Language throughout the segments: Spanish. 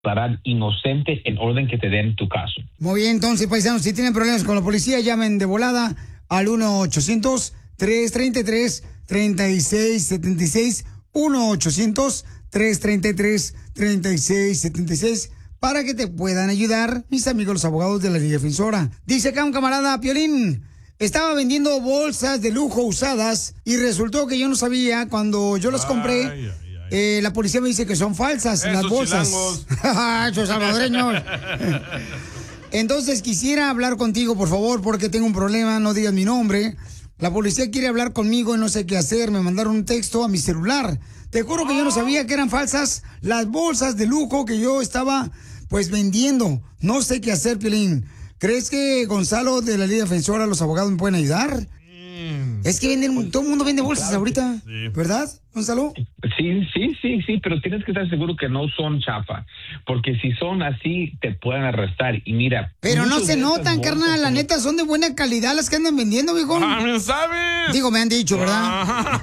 declarar inocente en orden que te den tu caso. Muy bien, entonces, paisanos, si tienen problemas con la policía, llamen de volada al 1-800-333-3676, 1-800-333-3676, para que te puedan ayudar mis amigos los abogados de la Liga Defensora. Dice acá un camarada, Piolín, estaba vendiendo bolsas de lujo usadas y resultó que yo no sabía, cuando yo las compré, la policía me dice que son falsas las bolsas. Esos salvadoreños. Entonces quisiera hablar contigo, por favor, porque tengo un problema, no digas mi nombre. La policía quiere hablar conmigo y no sé qué hacer. Me mandaron un texto a mi celular. Te juro que yo no sabía que eran falsas las bolsas de lujo que yo estaba, pues, vendiendo. No sé qué hacer, Piolín. ¿Crees que Gonzalo de la Liga Defensora, los abogados, me pueden ayudar? Es que todo el mundo vende bolsas ahorita, sí. ¿Verdad, Gonzalo? Sí, pero tienes que estar seguro que no son chafa, porque si son así, te pueden arrestar. Y mira... Pero no se notan, carnal, la neta, son de buena calidad las que andan vendiendo, viejo. ¿Me sabes? Digo, me han dicho, ¿verdad?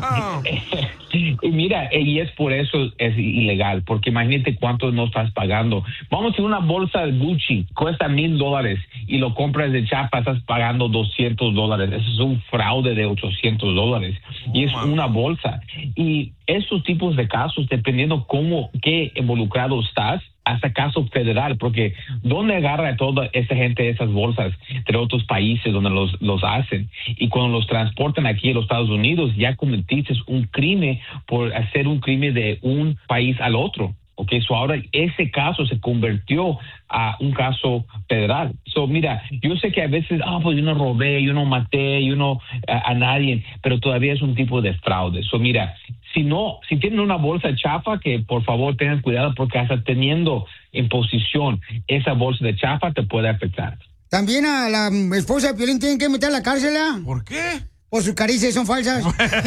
Y mira, y es por eso es ilegal, porque imagínate cuánto no estás pagando. Vamos a una bolsa de Gucci, cuesta $1,000 y lo compras de chapa, estás pagando $200. Eso es un fraude de $800 y es una bolsa. Y esos tipos de casos, dependiendo qué involucrado estás, hasta caso federal, porque ¿dónde agarra toda esa gente esas bolsas de otros países donde los hacen? Y cuando los transportan aquí a los Estados Unidos, ya cometiste un crimen por hacer un crimen de un país al otro. Okay, so ahora ese caso se convirtió a un caso federal. So mira, yo sé que a veces, pues yo no robé, yo no maté, yo no a nadie, pero todavía es un tipo de fraude. So mira, si tienen una bolsa chafa, que por favor tengan cuidado, porque hasta teniendo en posición esa bolsa de chafa te puede afectar. También a la esposa de Piolín tienen que meter a la cárcel, ¿eh? ¿Por qué? ¿O sus caricias son falsas? No es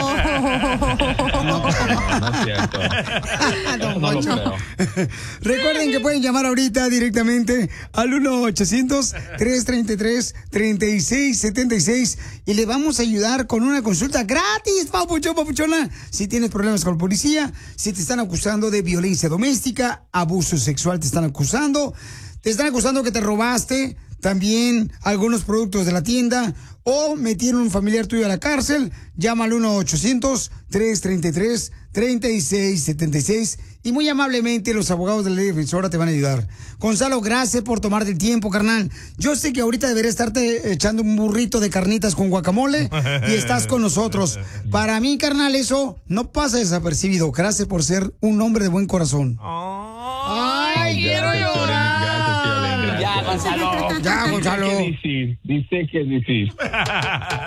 cierto. No lo creo. Recuerden que pueden llamar ahorita directamente al 1-800-333-3676 y le vamos a ayudar con una consulta gratis, papuchona. Si tienes problemas con la policía, si te están acusando de violencia doméstica, abuso sexual, te están acusando que te robaste también algunos productos de la tienda o metieron un familiar tuyo a la cárcel, llama al 1-800-333-3676 y muy amablemente los abogados de la Ley Defensora te van a ayudar. Gonzalo, gracias por tomarte el tiempo, carnal. Yo sé que ahorita debería estarte echando un burrito de carnitas con guacamole y estás con nosotros. Para mí, carnal, eso no pasa desapercibido. Gracias por ser un hombre de buen corazón. ¡Ay, quiero llorar! Gracias, Ya, Gonzalo. Dice que es difícil.